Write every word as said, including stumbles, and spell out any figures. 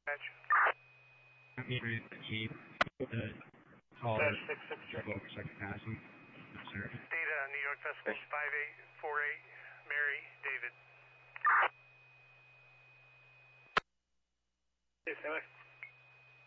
Meter keep the caller check over second passing. Sir. Data, New York Vessel five eight four eight, Mary, David. Yes,